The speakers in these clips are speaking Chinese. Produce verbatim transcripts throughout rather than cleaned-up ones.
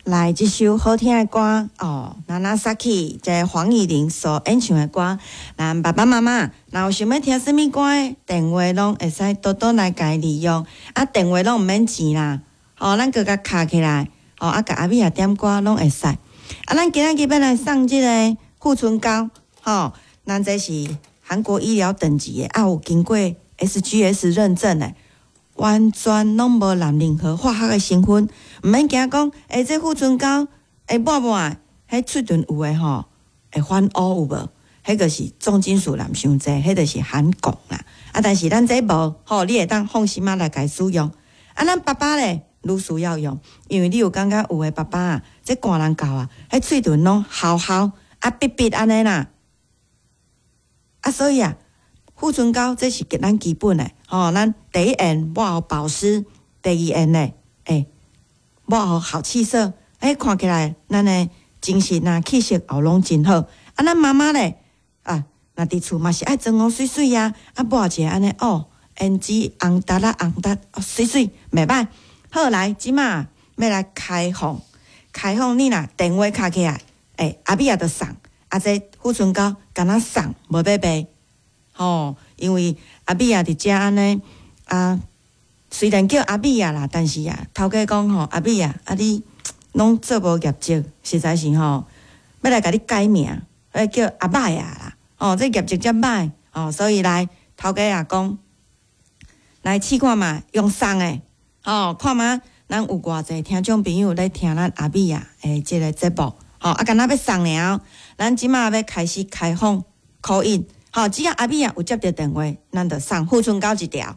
来一首好听的歌哦，娜娜萨奇这黄义玲所演唱的歌，咱爸爸妈妈若有想要听什么歌，电话拢会使多多来甲伊利用，啊，电话拢毋免钱啦，哦，咱搁甲卡起来，哦，啊，甲阿米也点歌拢会使，啊，咱今仔日要来送即个护唇膏，吼、哦，咱这是韩国医疗等级的，啊，有经过 S G S 认证的。完全拢无含任何化学的成分，毋免惊讲，诶，这护唇膏会抹抹，迄喙唇有诶吼，会反乌有无？迄个是重金属含伤济，迄个是含汞啦。啊，但是咱这无，吼，你会当放心啊来家使用。啊，咱爸爸咧，愈需要用，因为你有感觉有诶爸爸啊，这寒人到啊，迄喙唇拢厚厚啊闭闭安尼啦。啊，所以啊。护唇膏这是咱基本的，吼、哦，咱第一眼抹好保湿，第二眼呢，诶，抹好好气色，诶，看起来咱的精神啊、气色也拢真好。啊，咱妈妈咧，啊，若伫厝嘛是爱装哦水水呀，啊，抹一个安尼哦，胭脂红达啦红达，哦，水水袂歹。好来，即马要来开放，开放你若电话卡起来，诶，阿米也着送，啊，这护唇膏敢若送，无要卖。吼，因为阿米啊伫遮安尼啊，虽然叫阿米啊啦，但是啊，头家讲吼，阿米啊，啊你拢做无业绩，实在是吼，要来甲你改名，要叫阿歹啊啦，哦，这业绩遮歹，哦，所以来头家啊讲，来试看嘛，用送诶，哦，看嘛，咱有偌济听众朋友咧听咱阿米啊诶，即个节目，吼，啊，敢若要送了，咱即马要开始开放 call in。好，只要阿米啊有接到电话，咱就送护唇膏一条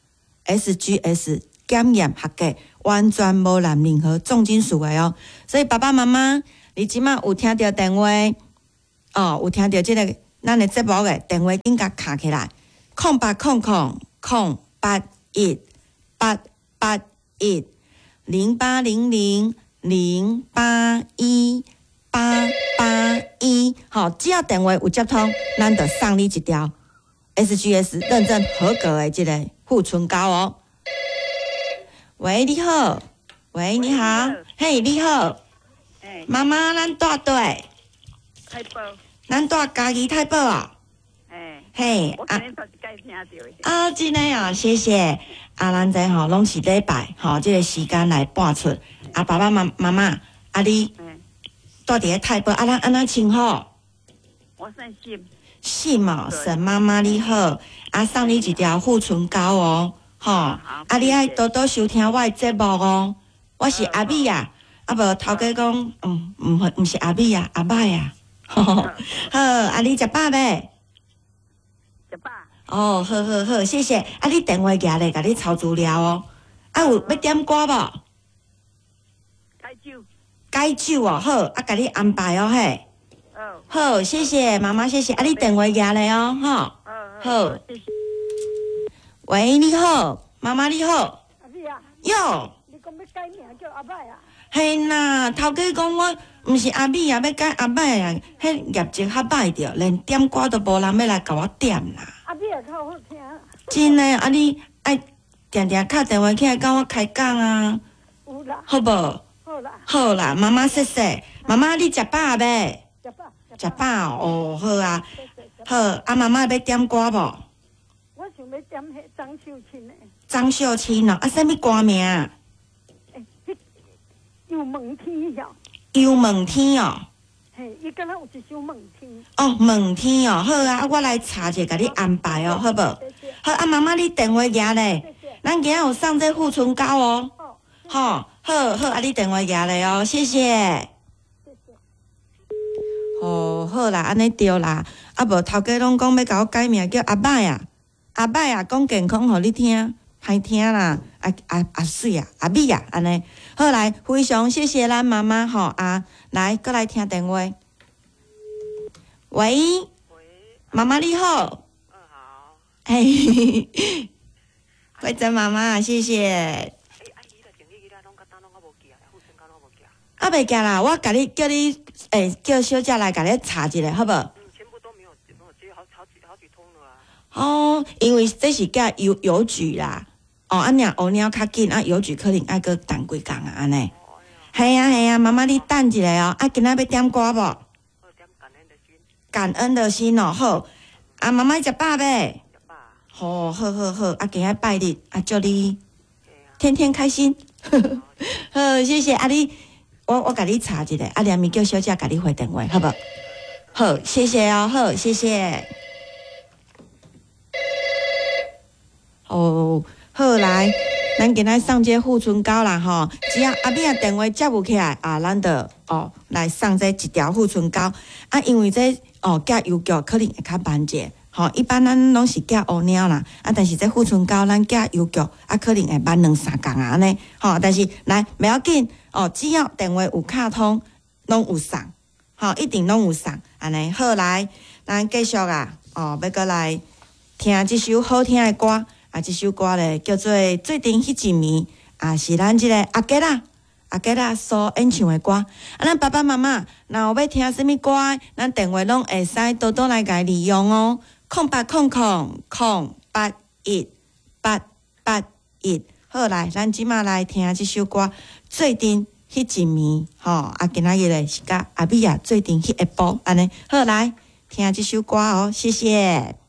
，S G S 检验合格，完全无含任何重金属的哦。所以爸爸妈妈，你即马有听到电话，哦，有听到即、这个咱的节目的电话，紧甲卡起来，空八空空空八一八八一零八零零零八一。八八一，好，只要电话有接通，咱就送你一条 S G S 认证合格的这个护唇膏哦。喂，你好，喂，你好，嘿，你好，妈妈，咱住对， 太保， 咱住嘉义太保啊。 哎， 嘿， 我今天才该听到。 啊，真的哦，谢谢。啊，咱这吼拢是礼拜，吼，这个时间来播出。啊，爸爸妈妈妈，啊你。住伫咧太保，啊，咱安怎称呼？ 我姓沈。 沈哦，沈妈妈你好，啊，送你一条护唇膏哦，吼，啊，你爱多多收听我的节目哦。我是阿米啊，啊无头家讲，嗯，毋毋是阿米啊，阿麦啊，吼，好，啊，你食饱未？ 食饱。 哦，好好好，谢谢。啊，你电话拿咧，甲你抄资料哦。啊，有要点歌无？ 开酒。 解酒哦，好，啊，甲你安排哦，嘿。 哦。 好，谢谢妈妈，谢谢。啊，你电话拿来哦，吼。好。谢谢。喂，你好，妈妈你好。 阿米啊。 哟。 你讲要改名叫阿麦啊？ 嘿呐，头家讲我毋是阿米啊，要改阿麦啊，迄业绩较歹着，连点歌都无人要来甲我点啦。 阿米啊，较好听。 真诶，啊你爱定定敲电话起来甲我开讲啊。 有啦。 好无？ 好啦， 好啦，妈妈谢谢。妈妈，你食饱未？ 食饱， 食饱哦，好啊，好。啊，妈妈要点歌无？ 我想要点迄张秀清的。 张秀清哦，啊，什么歌名？诶， 游梦天哟。 游梦天哦。 嘿，伊敢若有一首梦天。 哦，梦天哦，好啊，我来查者，甲你安排哦，好无？好啊，妈妈，你电话拿咧，咱今日有送这护唇膏哦。好，好好，啊，你电话拿来哦，谢谢。谢谢。哦，好啦，安尼对啦，啊无头家拢讲要甲我改名叫阿麦啊，阿麦啊，讲健康互你听，歹听啦，啊啊啊水啊，阿米啊，安尼。好来，非常谢谢咱妈妈吼啊，来，过来听电话。喂。喂。妈妈你好。嗯好。嘿，慧珍妈妈，谢谢。啊，袂惊啦，我甲你叫你，诶、欸，叫小姐来甲你查一下，好无？嗯，全部都没有，没有接好好几好几通了啊。哦，因为这是甲邮邮局啦，哦，安尼黑鸟较紧，啊，邮局可能爱个等几工啊，安尼。 系啊系啊，妈妈你等一下哦。啊，今仔要点歌无？ 我点感恩的心， 感恩的心哦，好。啊，妈妈食饱未？ 食饱。 好，好好好，啊，今仔拜日，啊，祝你天天开心。好，谢谢啊你，我我甲你查一下，啊，连咪叫小姐甲你回电话，好不好？好，谢谢哦，好，谢谢。哦，好来，咱今仔送这富春膏啦吼，只要阿咪啊电话接不起来啊，咱就哦来送这一条富春膏啊，因为这哦寄邮局可能会较慢者。吼，一般咱拢是寄乌猫啦，啊，但是这富春膏咱寄邮局啊，可能会慢两三工啊安尼。吼，但是来不要紧哦，只要电话有卡通，拢有送，吼，一定拢有送安尼。好来，咱继续啊，哦，要过来听即首好听的歌啊，即首歌咧叫做《最近迄一暝》，啊，是咱即个阿吉啦。阿吉啦所演唱的歌，啊，咱爸爸妈妈若有要听什么歌，咱电话拢会使多多来甲利用哦。空八空空空八一八八一，好来，咱即马来听即首歌。最近迄一暝，吼，啊，今仔日咧是甲阿米啊最近迄一部安尼，好来听即首歌哦，谢谢。